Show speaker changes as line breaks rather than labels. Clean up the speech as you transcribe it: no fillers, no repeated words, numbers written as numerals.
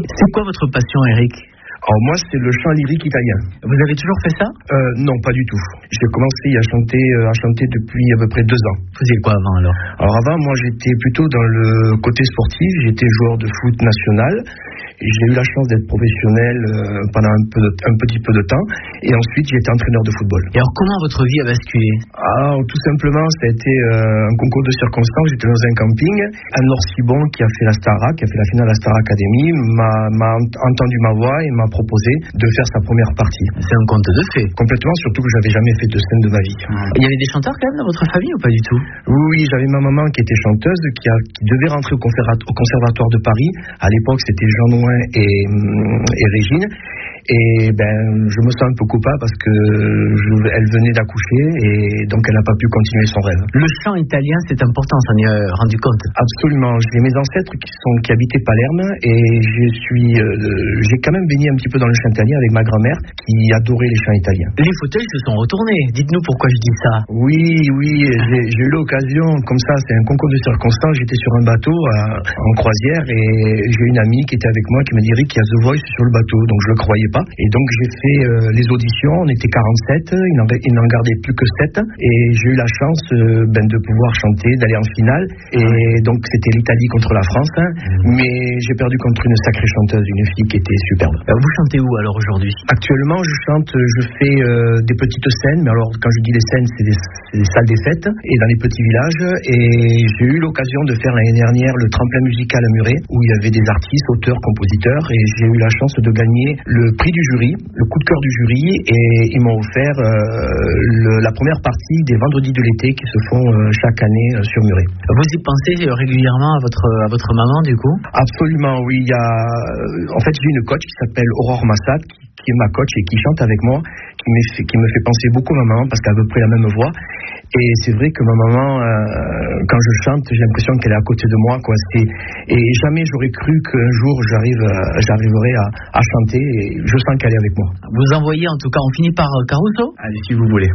C'est quoi votre passion, Eric ?
Alors moi, c'est le chant lyrique italien.
Vous avez toujours fait ça ?
Non, pas du tout. J'ai commencé à chanter depuis à peu près 2 ans.
Vous faisiez quoi avant alors ?
Alors avant, moi, j'étais plutôt dans le côté sportif. J'étais joueur de foot national. J'ai eu la chance d'être professionnel pendant un petit peu de temps. Et ensuite, j'ai été entraîneur de football.
Et alors, comment votre vie a basculé ?
Tout simplement, ça a été un concours de circonstances. J'étais dans un camping. Anne Laure-Cibon, qui a fait la finale de la Star Academy, m'a entendu ma voix et m'a proposé de faire sa première partie.
C'est un conte de fées.
Complètement, surtout que j'avais jamais fait de scène de ma vie.
Il y avait des chanteurs quand même dans votre famille ou pas du tout ?
Oui, j'avais ma maman qui était chanteuse, qui devait rentrer au conservatoire de Paris. À l'époque, c'était Jean Nouin et Régine. Et je me sens un peu coupable parce que elle venait d'accoucher et donc elle n'a pas pu continuer son rêve.
Le chant italien, c'est important, ça m'en est rendu compte.
Absolument. J'ai mes ancêtres qui habitaient Palerme et j'ai quand même baigné un petit peu dans le chant italien avec ma grand-mère qui adorait les chants italiens.
Les fauteuils se sont retournés. Dites-nous pourquoi je dis ça.
Oui, j'ai eu l'occasion, comme ça, c'est un concours de circonstances. J'étais sur un bateau en croisière et j'ai une amie qui était avec moi qui m'a dit Eric, il y a The Voice sur le bateau, donc je le croyais pas. Et donc j'ai fait les auditions, on était 47, il n'en gardait plus que 7 et j'ai eu la chance de pouvoir chanter, d'aller en finale et donc c'était l'Italie contre la France, mais j'ai perdu contre une sacrée chanteuse, une fille qui était superbe.
Vous chantez où alors aujourd'hui ?
Actuellement je fais des petites scènes, mais alors quand je dis des scènes c'est des salles des fêtes et dans les petits villages et j'ai eu l'occasion de faire l'année dernière le tremplin musical à Muret où il y avait des artistes, auteurs, compositeurs et j'ai eu la chance de gagner le prix du jury, le coup de cœur du jury et ils m'ont offert la première partie des vendredis de l'été qui se font chaque année sur Muret.
Vous y pensez régulièrement à votre maman du coup ?
Absolument, oui. En fait, j'ai une coach qui s'appelle Aurore Massat qui est ma coach et qui chante avec moi, qui me fait penser beaucoup à ma maman parce qu'elle a à peu près la même voix. Et c'est vrai que ma maman, quand je chante, j'ai l'impression qu'elle est à côté de moi, quoi. Et jamais j'aurais cru qu'un jour j'arriverais à chanter. Et je sens qu'elle est avec moi.
Vous envoyez, en tout cas, on finit par Caruso ?
Allez, si vous voulez.